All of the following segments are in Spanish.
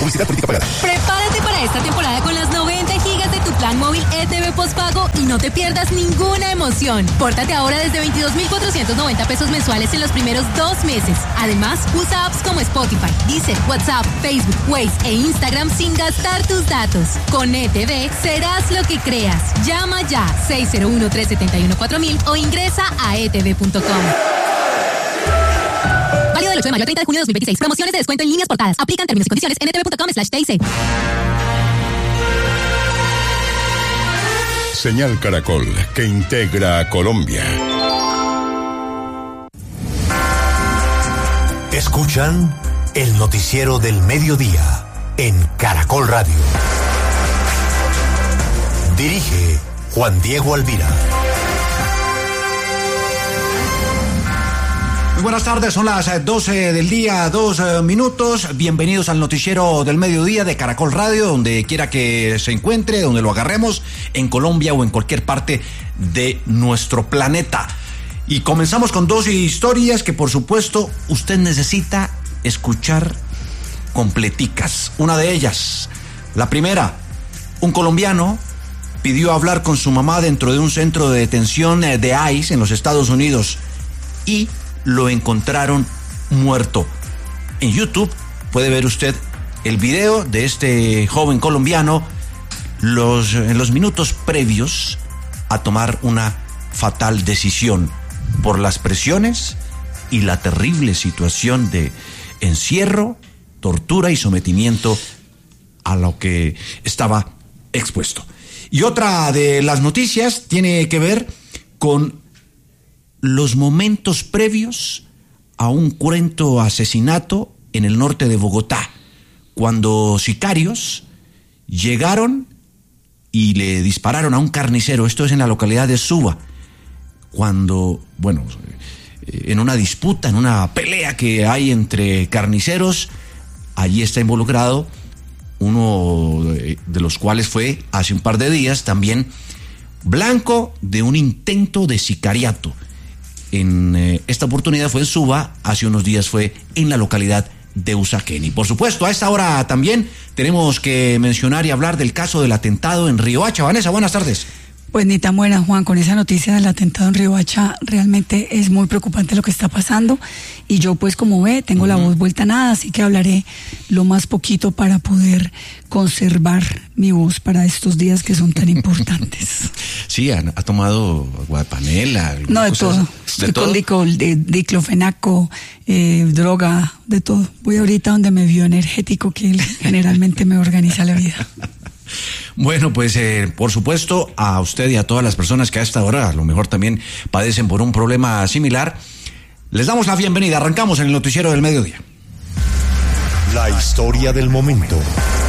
Publicidad política pagada. Prepárate para esta temporada con las 90 gigas de tu plan móvil ETV postpago y no te pierdas ninguna emoción. Pórtate ahora desde 22,490 pesos mensuales en los primeros 2 meses. Además, usa apps como Spotify, Deezer, WhatsApp, Facebook, Waze e Instagram sin gastar tus datos. Con ETV serás lo que creas. Llama ya 601-371-4000 o ingresa a etv.com. Válido del 8 de mayo al 30 de junio de 2026. Promociones de descuento en líneas portadas. Aplican términos y condiciones en etv.com/TIC. Señal Caracol, que integra a Colombia. Escuchan el noticiero del mediodía en Caracol Radio. Dirige Juan Diego Alvira. Muy buenas tardes, son las 12 del día, 2 minutos. Bienvenidos al noticiero del mediodía de Caracol Radio, donde quiera que se encuentre, donde lo agarremos, en Colombia o en cualquier parte de nuestro planeta. Y comenzamos con 2 historias que, por supuesto, usted necesita escuchar completicas. Una de ellas, la primera, un colombiano pidió hablar con su mamá dentro de un centro de detención de ICE en los Estados Unidos y lo encontraron muerto. En YouTube puede ver usted el video de este joven colombiano en los minutos previos a tomar una fatal decisión por las presiones y la terrible situación de encierro, tortura y sometimiento a lo que estaba expuesto. Y otra de las noticias tiene que ver con los momentos previos a un cruento asesinato en el norte de Bogotá, cuando sicarios llegaron y le dispararon a un carnicero. Esto es en la localidad de Suba, cuando, en una disputa, en una pelea que hay entre carniceros, allí está involucrado uno de los cuales fue hace un par de días también blanco de un intento de sicariato. En esta oportunidad fue en Suba, hace unos días fue en la localidad de Usaquén. Y por supuesto, a esta hora también tenemos que mencionar y hablar del caso del atentado en Riohacha. Vanessa, buenas tardes. Pues ni tan buena, Juan, con esa noticia del atentado en Riohacha, realmente es muy preocupante lo que está pasando, y yo, pues, como ve, tengo la voz vuelta a nada, así que hablaré lo más poquito para poder conservar mi voz para estos días que son tan importantes. Sí, ha tomado agua de panela. No, de todo. ¿De todo? Diclofenaco, droga, de todo. Voy ahorita donde me vio energético, que él generalmente me organiza la vida. Bueno, pues por supuesto, a usted y a todas las personas que a esta hora a lo mejor también padecen por un problema similar, les damos la bienvenida. Arrancamos en el noticiero del mediodía. La historia del momento.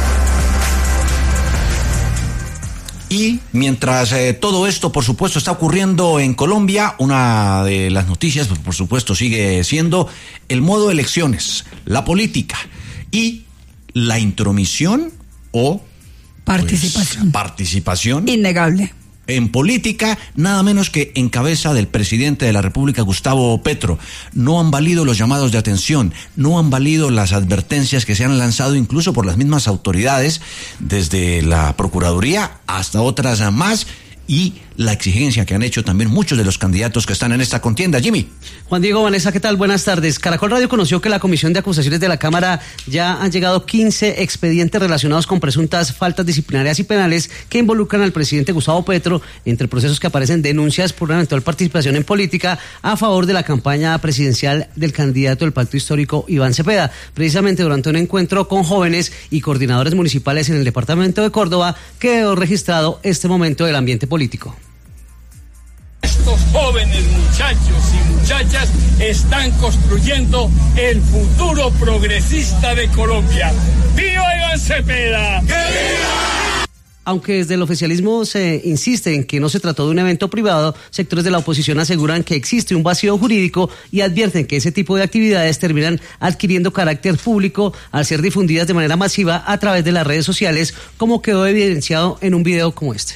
Y mientras todo esto, por supuesto, está ocurriendo en Colombia, una de las noticias, pues, por supuesto, sigue siendo el modo elecciones, la política y la intromisión o participación innegable en política, nada menos que en cabeza del presidente de la República, Gustavo Petro. No han valido los llamados de atención, no han valido las advertencias que se han lanzado incluso por las mismas autoridades, desde la Procuraduría hasta otras más, y la exigencia que han hecho también muchos de los candidatos que están en esta contienda. Jimmy. Juan Diego, Vanessa, ¿qué tal? Buenas tardes. Caracol Radio conoció que la Comisión de Acusaciones de la Cámara ya han llegado 15 expedientes relacionados con presuntas faltas disciplinarias y penales que involucran al presidente Gustavo Petro, entre procesos que aparecen denuncias por una eventual participación en política a favor de la campaña presidencial del candidato del Pacto Histórico, Iván Cepeda. Precisamente durante un encuentro con jóvenes y coordinadores municipales en el departamento de Córdoba, quedó registrado este momento del ambiente político. Estos jóvenes muchachos y muchachas están construyendo el futuro progresista de Colombia. ¡Viva Iván Cepeda! ¡Viva! Aunque desde el oficialismo se insiste en que no se trató de un evento privado, sectores de la oposición aseguran que existe un vacío jurídico y advierten que ese tipo de actividades terminan adquiriendo carácter público al ser difundidas de manera masiva a través de las redes sociales, como quedó evidenciado en un video como este.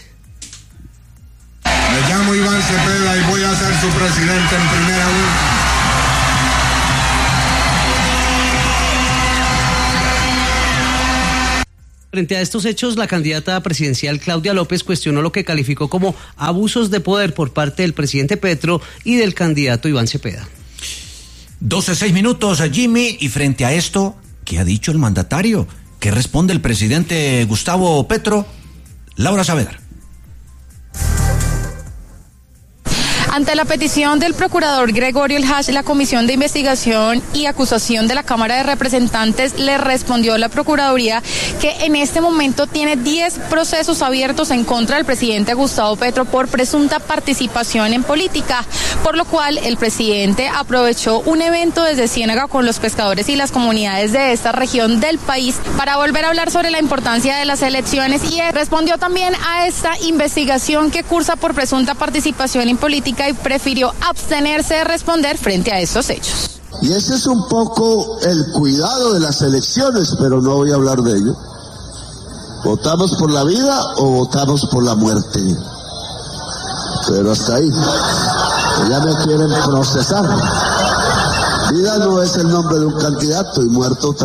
Me llamo Iván Cepeda y voy a ser su presidente en primera vuelta. Frente a estos hechos, la candidata presidencial Claudia López cuestionó lo que calificó como abusos de poder por parte del presidente Petro y del candidato Iván Cepeda. 12:06, Jimmy, y frente a esto, ¿qué ha dicho el mandatario? ¿Qué responde el presidente Gustavo Petro? Laura Saavedra. Ante la petición del procurador Gregorio El Hash, la Comisión de Investigación y Acusación de la Cámara de Representantes le respondió a la Procuraduría que en este momento tiene 10 procesos abiertos en contra del presidente Gustavo Petro por presunta participación en política, por lo cual el presidente aprovechó un evento desde Ciénaga con los pescadores y las comunidades de esta región del país para volver a hablar sobre la importancia de las elecciones y respondió también a esta investigación que cursa por presunta participación en política y prefirió abstenerse de responder frente a estos hechos. Y ese es un poco el cuidado de las elecciones, pero no voy a hablar de ello. ¿Votamos por la vida o votamos por la muerte? Pero hasta ahí. Ya me quieren procesar. Vida no es el nombre de un candidato y muerte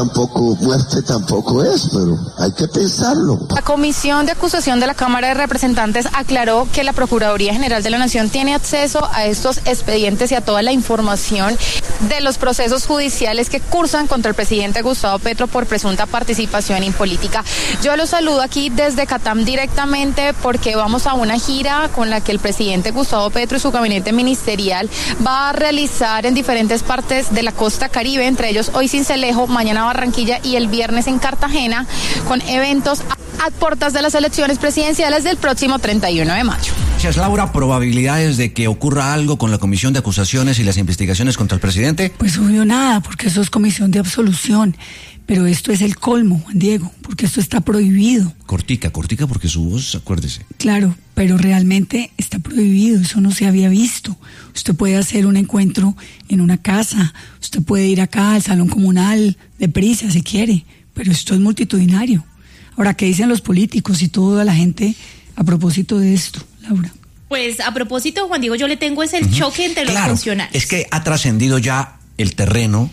tampoco es, pero hay que pensarlo. La Comisión de Acusación de la Cámara de Representantes aclaró que la Procuraduría General de la Nación tiene acceso a estos expedientes y a toda la información de los procesos judiciales que cursan contra el presidente Gustavo Petro por presunta participación en política. Yo los saludo aquí desde Catam directamente porque vamos a una gira con la que el presidente Gustavo Petro y su gabinete ministerial va a realizar en diferentes partes de la costa Caribe, entre ellos hoy Sincelejo, mañana Barranquilla y el viernes en Cartagena, con eventos a puertas de las elecciones presidenciales del próximo 31 de mayo. Gracias, Laura. ¿Probabilidades de que ocurra algo con la Comisión de Acusaciones y las investigaciones contra el presidente? Pues obvio nada, porque eso es comisión de absolución. Pero esto es el colmo, Juan Diego, porque esto está prohibido. Cortica, porque su voz, acuérdese. Claro, pero realmente está prohibido, eso no se había visto. Usted puede hacer un encuentro en una casa, usted puede ir acá al salón comunal deprisa si quiere, pero esto es multitudinario. Ahora, ¿qué dicen los políticos y toda la gente a propósito de esto, Laura? Pues a propósito, Juan Diego, yo le tengo el choque entre los funcionarios. Es que ha trascendido ya el terreno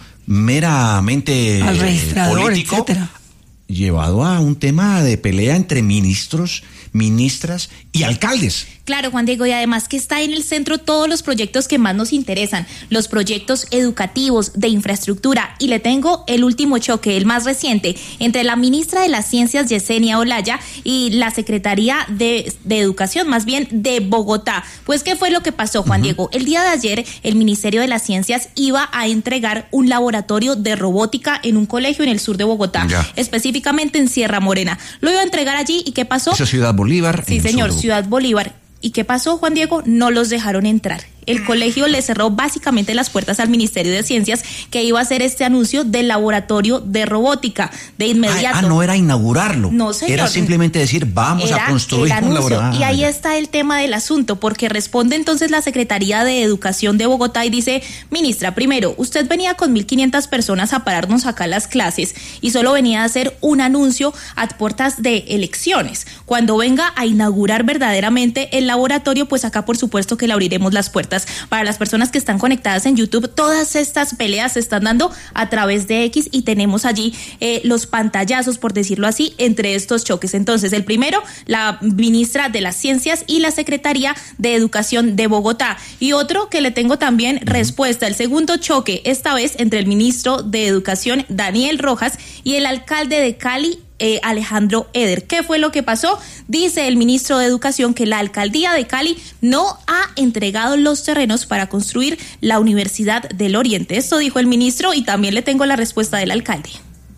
meramente al registrador, político, etcétera, llevado a un tema de pelea entre ministros, ministras y alcaldes. Claro, Juan Diego, y además que está en el centro todos los proyectos que más nos interesan, los proyectos educativos, de infraestructura, y le tengo el último choque, el más reciente, entre la ministra de las Ciencias, Yesenia Olaya, y la Secretaría de Educación, más bien de Bogotá. Pues, ¿qué fue lo que pasó, Juan Diego? El día de ayer, el Ministerio de las Ciencias iba a entregar un laboratorio de robótica en un colegio en el sur de Bogotá, específicamente en Sierra Morena. Lo iba a entregar allí, ¿y qué pasó? Esa es Ciudad Bolívar. Sí, señor, Ciudad Bolívar. ¿Y qué pasó, Juan Diego? No los dejaron entrar. El colegio le cerró básicamente las puertas al Ministerio de Ciencias, que iba a hacer este anuncio del laboratorio de robótica de inmediato. No era inaugurarlo. No, señor. Era simplemente decir, vamos a construir un laboratorio. Y ahí está el tema del asunto, porque responde entonces la Secretaría de Educación de Bogotá y dice: ministra, primero, usted venía con 1.500 personas a pararnos acá las clases y solo venía a hacer un anuncio a puertas de elecciones. Cuando venga a inaugurar verdaderamente el laboratorio, pues acá por supuesto que le abriremos las puertas. Para las personas que están conectadas en YouTube, todas estas peleas se están dando a través de X y tenemos allí los pantallazos, por decirlo así, entre estos choques. Entonces, el primero, la ministra de las Ciencias y la Secretaría de Educación de Bogotá. Y otro que le tengo también respuesta, el segundo choque, esta vez entre el ministro de Educación, Daniel Rojas, y el alcalde de Cali, Alejandro Eder. ¿Qué fue lo que pasó? Dice el ministro de Educación que la alcaldía de Cali no ha entregado los terrenos para construir la Universidad del Oriente. Esto dijo el ministro y también le tengo la respuesta del alcalde.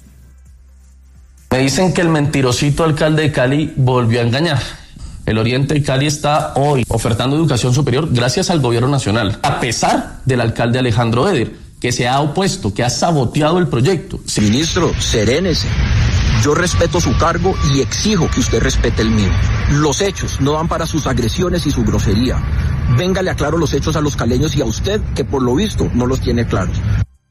Me dicen que el mentirosito alcalde de Cali volvió a engañar. El Oriente de Cali está hoy ofertando educación superior gracias al gobierno nacional, a pesar del alcalde Alejandro Eder, que se ha opuesto, que ha saboteado el proyecto. Ministro, serénese. Yo respeto su cargo y exijo que usted respete el mío. Los hechos no dan para sus agresiones y su grosería. Véngale aclaro los hechos a los caleños y a usted, que por lo visto no los tiene claros.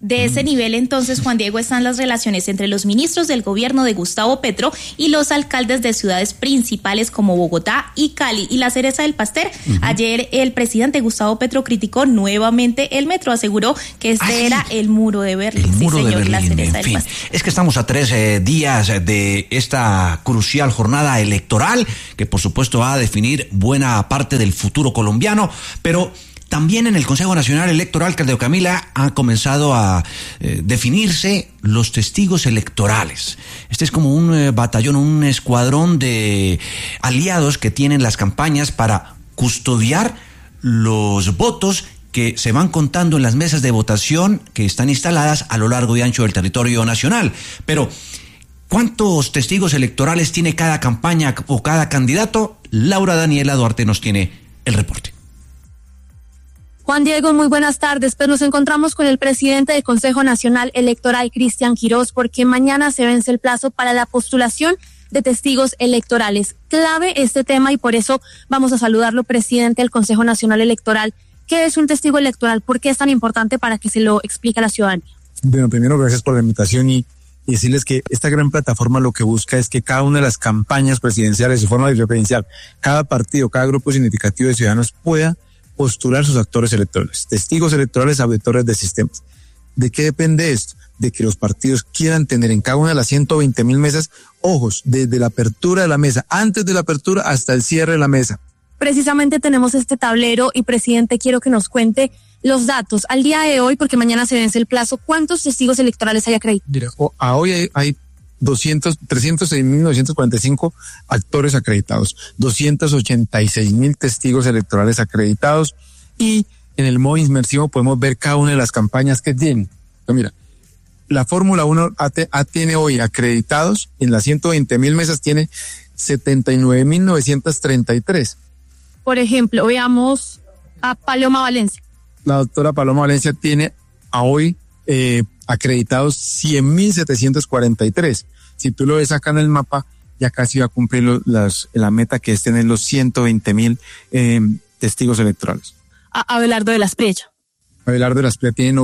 De ese nivel, entonces, Juan Diego, están las relaciones entre los ministros del gobierno de Gustavo Petro y los alcaldes de ciudades principales como Bogotá y Cali. Y la cereza del pastel, ayer el presidente Gustavo Petro criticó nuevamente el metro, aseguró que era el muro de Berlín. El muro sí, señor, de Berlín, la cereza en del fin. pastel. Es que estamos a 3 días de esta crucial jornada electoral que por supuesto va a definir buena parte del futuro colombiano, pero también en el Consejo Nacional Electoral, Caldeo Camila, ha comenzado a definirse los testigos electorales. Este es como un batallón, un escuadrón de aliados que tienen las campañas para custodiar los votos que se van contando en las mesas de votación que están instaladas a lo largo y ancho del territorio nacional. Pero ¿cuántos testigos electorales tiene cada campaña o cada candidato? Laura Daniela Duarte nos tiene el reporte. Juan Diego, muy buenas tardes. Pues nos encontramos con el presidente del Consejo Nacional Electoral, Cristian Quirós, porque mañana se vence el plazo para la postulación de testigos electorales. Clave este tema y por eso vamos a saludarlo, presidente del Consejo Nacional Electoral. ¿Qué es un testigo electoral? ¿Por qué es tan importante para que se lo explique a la ciudadanía? Bueno, primero gracias por la invitación y decirles que esta gran plataforma lo que busca es que cada una de las campañas presidenciales de forma vicepresidencial, cada partido, cada grupo significativo de ciudadanos pueda postular sus actores electorales, testigos electorales, auditores de sistemas. ¿De qué depende esto? De que los partidos quieran tener en cada una de las 120,000 mesas ojos desde la apertura de la mesa, antes de la apertura hasta el cierre de la mesa. Precisamente tenemos este tablero y, presidente, quiero que nos cuente los datos. Al día de hoy, porque mañana se vence el plazo, ¿cuántos testigos electorales hay acreditados? Mira, a hoy hay 306.945 actores acreditados, 286.000 testigos electorales acreditados y en el modo inmersivo podemos ver cada una de las campañas que tienen. Entonces, mira, la Fórmula 1 tiene hoy acreditados en las 120,000 mesas, tiene 79.933. Por ejemplo, veamos a Paloma Valencia. La doctora Paloma Valencia tiene a hoy acreditados 100.743. Si tú lo ves acá en el mapa, ya casi va a cumplir la meta que es tener los 120,000 testigos electorales. Abelardo de las Priecha. Abelardo de las Priecha tiene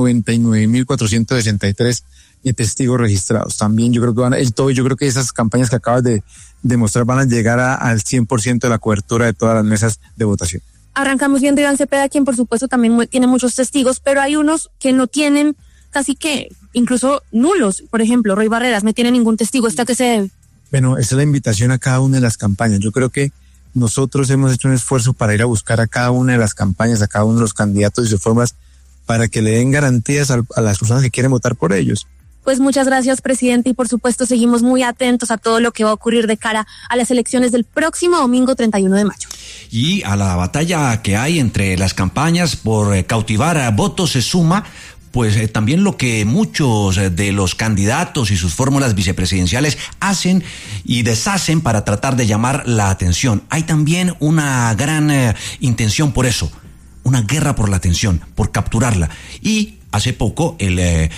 99.463 testigos registrados. También yo creo que yo creo que esas campañas que acabas de demostrar van a llegar al 100% de la cobertura de todas las mesas de votación. Arrancamos viendo a Iván Cepeda, quien por supuesto también tiene muchos testigos, pero hay unos que no tienen casi que incluso nulos. Por ejemplo, Roy Barreras no tiene ningún testigo. ¿Esto a qué se debe? Bueno, esa es la invitación a cada una de las campañas. Yo creo que nosotros hemos hecho un esfuerzo para ir a buscar a cada una de las campañas, a cada uno de los candidatos y sus formas para que le den garantías a las personas que quieren votar por ellos. Pues muchas gracias, presidente, y por supuesto seguimos muy atentos a todo lo que va a ocurrir de cara a las elecciones del próximo domingo 31 de mayo. Y a la batalla que hay entre las campañas por cautivar a votos se suma pues también lo que muchos de los candidatos y sus fórmulas vicepresidenciales hacen y deshacen para tratar de llamar la atención. Hay también una gran intención por eso, una guerra por la atención, por capturarla. Y hace poco el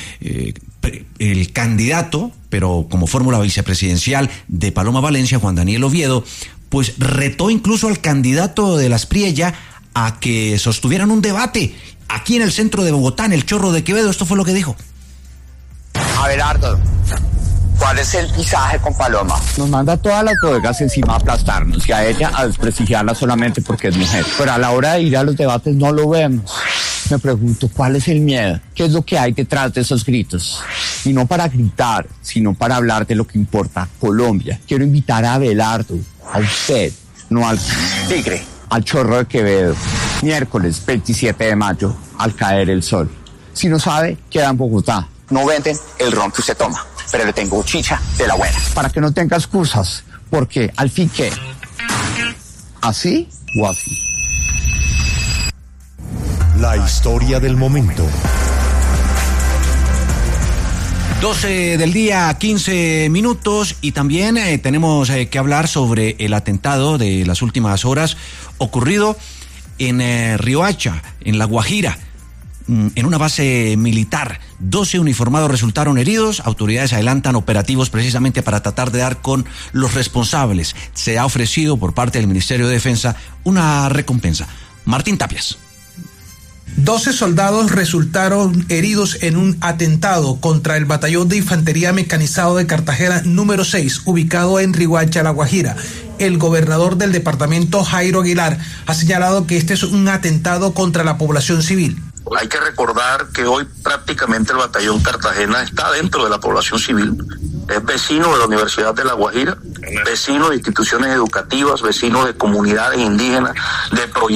candidato, pero como fórmula vicepresidencial de Paloma Valencia, Juan Daniel Oviedo, pues retó incluso al candidato de las Priella a que sostuvieran un debate aquí en el centro de Bogotá, en el Chorro de Quevedo. Esto fue lo que dijo. Abelardo, ¿cuál es el pisaje con Paloma? Nos manda todas las bodegas encima a aplastarnos y a ella a desprestigiarla solamente porque es mujer. Pero a la hora de ir a los debates no lo vemos. Me pregunto, ¿cuál es el miedo? ¿Qué es lo que hay detrás de esos gritos? Y no para gritar, sino para hablar de lo que importa, Colombia. Quiero invitar a Abelardo, a usted, no al tigre, al Chorro de Quevedo. Miércoles 27 de mayo, al caer el sol. Si no sabe, queda en Bogotá. No venden el ron que usted toma, pero le tengo chicha de la buena. Para que no tenga excusas, porque al fin, ¿qué? ¿Así o así? La historia del momento. 12 del día, 15 minutos, y también tenemos que hablar sobre el atentado de las últimas horas ocurrido en Riohacha, en La Guajira, en una base militar. 12 uniformados resultaron heridos. Autoridades adelantan operativos precisamente para tratar de dar con los responsables. Se ha ofrecido por parte del Ministerio de Defensa una recompensa. Martín Tapias. 12 soldados resultaron heridos en un atentado contra el Batallón de Infantería Mecanizado de Cartagena número 6, ubicado en Riohacha, La Guajira. El gobernador del departamento, Jairo Aguilar, ha señalado que este es un atentado contra la población civil. Hay que recordar que hoy prácticamente el Batallón Cartagena está dentro de la población civil. Es vecino de la Universidad de La Guajira, vecino de instituciones educativas, vecino de comunidades indígenas, de proyectos